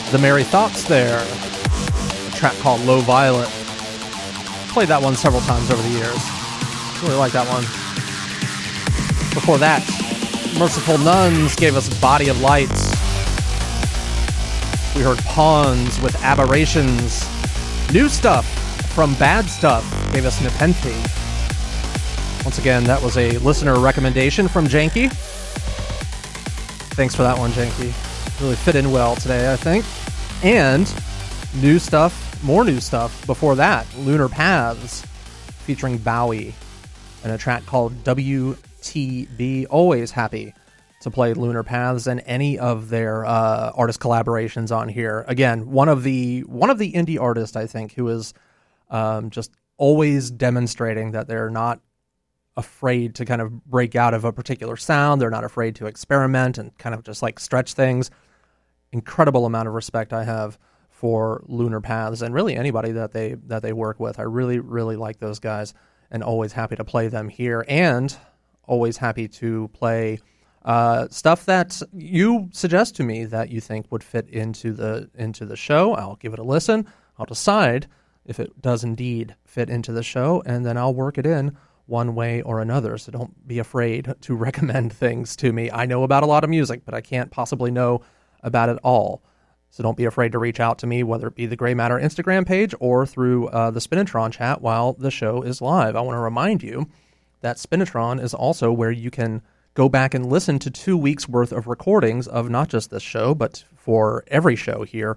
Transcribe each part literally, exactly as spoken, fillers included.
The Merry Thoughts there. A track called Low Violet. Played that one several times over the years. Really like that one. Before that, Merciful Nuns gave us Body of Lights. We heard Pawns with Aberrations. New Stuff from Bad Stuff gave us Nepenthe. Once again, that was a listener recommendation from Janky. Thanks for that one, Janky. Really fit in well today, I think. And new stuff, more new stuff before that. Lunar Paths featuring Bowie and a track called W T B. Always happy to play Lunar Paths and any of their uh, artist collaborations on here. Again, one of the one of the indie artists, I think, who is um, just always demonstrating that they're not afraid to kind of break out of a particular sound. They're not afraid to experiment and kind of just like stretch things. Incredible amount of respect I have for Lunar Paths and really anybody that they that they work with. I really, really like those guys and always happy to play them here and always happy to play uh, stuff that you suggest to me that you think would fit into the into the show. I'll give it a listen. I'll decide if it does indeed fit into the show, and then I'll work it in one way or another. So don't be afraid to recommend things to me. I know about a lot of music, but I can't possibly know about it all. So don't be afraid to reach out to me, whether it be the Gray Matter Instagram page or through uh, the Spinitron chat while the show is live. I want to remind you that Spinitron is also where you can go back and listen to two weeks worth of recordings of not just this show, but for every show here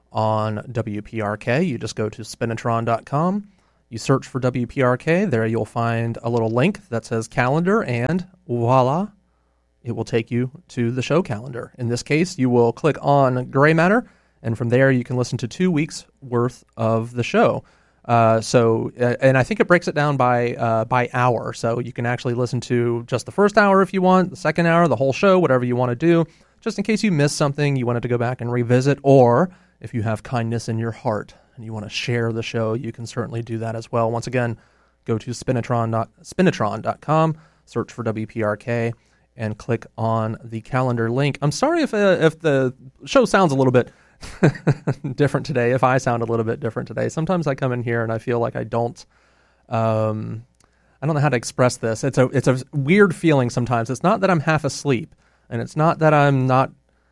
on W P R K. You just go to spinitron dot com. You search for W P R K. There you'll find a little link that says calendar, and voila, it will take you to the show calendar. In this case, you will click on Gray Matter, and from there you can listen to two weeks worth of the show. Uh, so, and I think it breaks it down by uh, by hour, so you can actually listen to just the first hour if you want, the second hour, the whole show, whatever you want to do, just in case you missed something, you wanted to go back and revisit, or if you have kindness in your heart and you want to share the show, you can certainly do that as well. Once again, go to spinitron, spinitron dot com, search for W P R K, and click on the calendar link. I'm sorry if uh, if the show sounds a little bit different today, if I sound a little bit different today. Sometimes I come in here and I feel like I don't, um, I don't know how to express this. It's a it's a weird feeling sometimes. It's not that I'm half asleep, and it's not that I'm not,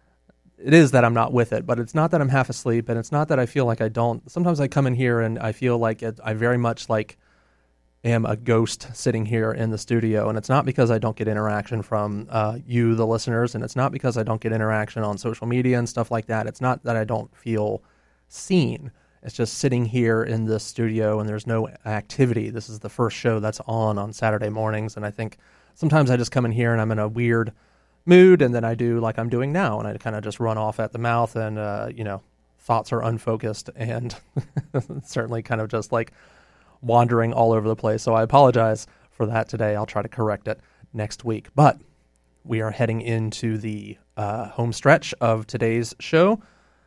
it is that I'm not with it, but it's not that I'm half asleep, and it's not that I feel like I don't. Sometimes I come in here and I feel like it, I very much like am a ghost sitting here in the studio, and it's not because I don't get interaction from uh, you, the listeners, and it's not because I don't get interaction on social media and stuff like that. It's not that I don't feel seen. It's just sitting here in the studio and there's no activity. This is the first show that's on on Saturday mornings, and I think sometimes I just come in here and I'm in a weird mood, and then I do like I'm doing now, and I kind of just run off at the mouth, and uh, you know, thoughts are unfocused and certainly kind of just like wandering all over the place. So I apologize for that today. I'll try to correct it next week. But we are heading into the uh, home stretch of today's show,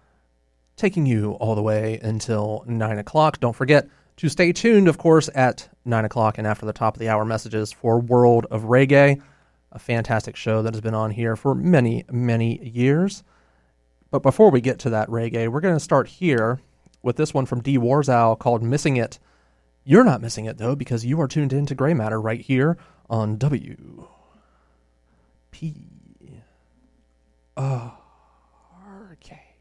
taking you all the way until nine o'clock. Don't forget to stay tuned, of course, at nine o'clock and after the top of the hour messages for World of Reggae, a fantastic show that has been on here for many, many years. But before we get to that reggae, we're going to start here with this one from D. Warzow called Missing It. You're not missing it, though, because you are tuned in to Gray Matter right here on W P R K.